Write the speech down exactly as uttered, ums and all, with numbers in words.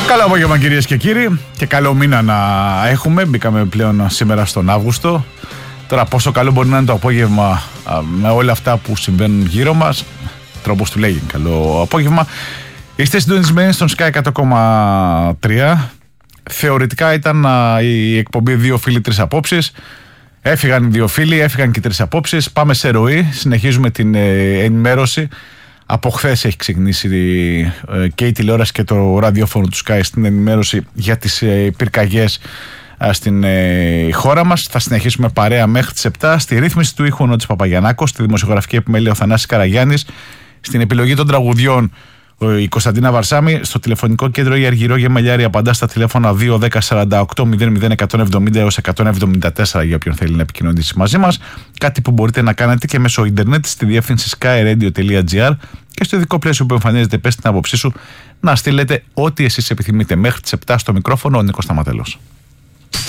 Καλό απόγευμα κυρίες και κύριοι και καλό μήνα να έχουμε. Μπήκαμε πλέον σήμερα στον Αύγουστο. Τώρα πόσο καλό μπορεί να είναι το απόγευμα με όλα αυτά που συμβαίνουν γύρω μας, τρόπος του λέγει καλό απόγευμα. Είστε συντονισμένοι στον Sky εκατό κόμμα τρία. Θεωρητικά ήταν η εκπομπή δύο φίλοι τρεις απόψεις. Έφυγαν οι δύο φίλοι, έφυγαν και οι τρεις απόψεις. Πάμε σε ροή, συνεχίζουμε την ενημέρωση. Από χθες έχει ξεκινήσει και η τηλεόραση και το ραδιόφωνο του Sky στην ενημέρωση για τις πυρκαγιές στην χώρα μας. Θα συνεχίσουμε παρέα μέχρι τις επτά. Στη ρύθμιση του ήχου ο Νότης Παπαγιαννάκος, στη δημοσιογραφική επιμέλεια ο Θανάσης Καραγιάννης, στην επιλογή των τραγουδιών η Κωνσταντίνα Βαρσάμη, στο τηλεφωνικό κέντρο η Αργυρό Γεμελιάρη απαντά στα τηλέφωνα δύο δέκα σαράντα οκτώ μηδέν μηδέν εκατόν εβδομήντα έως εκατόν εβδομήντα τέσσερα για όποιον θέλει να επικοινωνήσει μαζί μας. Κάτι που μπορείτε να κάνετε και μέσω ίντερνετ στη διεύθυνση sky radio τελεία gr και στο ειδικό πλαίσιο που εμφανίζεται, πες την άποψή σου, να στείλετε ό,τι εσείς επιθυμείτε. Μέχρι τις επτά στο μικρόφωνο ο Νίκος Σταματέλος.